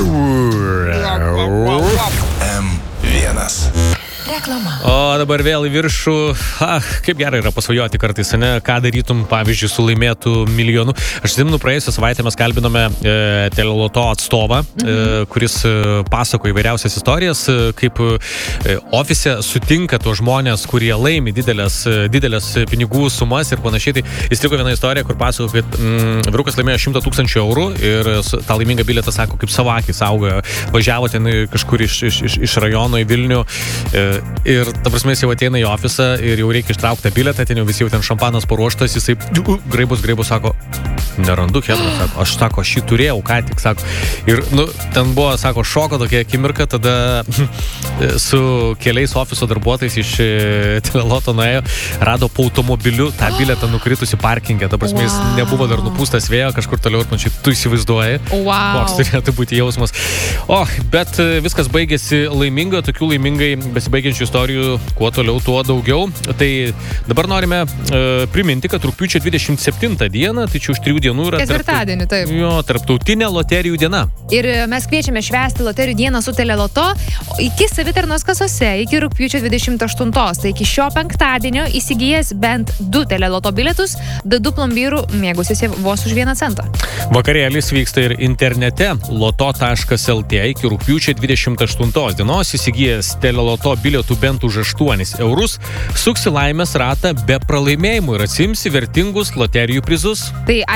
M1. Reklama. O dabar vėl į viršų. Kaip gerai yra pasvajoti kartais, ne? Ką darytum, pavyzdžiui, su laimėtų milijonu. Aš atsimenu, praėjusią savaitę mes kalbinome Teleloto atstovą, kuris pasako įvairiausias istorijas, kaip ofise sutinka tuos žmonės, kurie laimi didelės pinigų sumas ir panašiai. Tai įstrigo viena istorija, kur pasako, kad vyrukas laimėjo 100 000 eurų ir tą laimingą bilietą, sako, kaip savo akis auga. Važiavo ten kažkur iš rajono į Vilnių. Ir, ta prasme, jis jau ateina į ofisą ir jau reikia ištraukti bilietą, ten jau visi jau ten šampanas paruoštas, jisai graibus, sako, nerandu, sako, aš jį turėjau, ką tik, sako. Ir, ten buvo, sako, šoko tokia akimirka, tada su keliais ofiso darbuotojais iš Teleloto nuėjo, rado po automobiliu tą bilietą nukritusi parkingę, ta prasme, jis nebuvo dar nupūstas vėjo, kažkur toliau ir panašiai, tu įsivaizduoji, koks turėtų būti jausmas. Bet viskas baigėsi laimingai, tokių laimingai besibaigiančių istorijų, kuo toliau, tuo daugiau. Tai dabar norime priminti, kad rugpjūčio 27 dieną, tai čia už 3 dienų yra ketvirtadienį, taip. Tarptautinė loterijų diena. Ir mes kviečiame švęsti loterijų dieną su Teleloto iki savitarnos kasose, iki rugpjūčio 28. Tai iki šio penktadienio įsigijęs bent 2 Teleloto bilietus, D2 plombyrų mėgusiasi vos už 1 centą. Vakarėlis vyksta ir internete loto.lt iki rugpjūčio 28 dienos įsigijęs Teleloto bilietų bent už 8 eurus, suksi laimės ratą be pralaimėjimų ir atsimsi vertingus loterijų prizus. Tai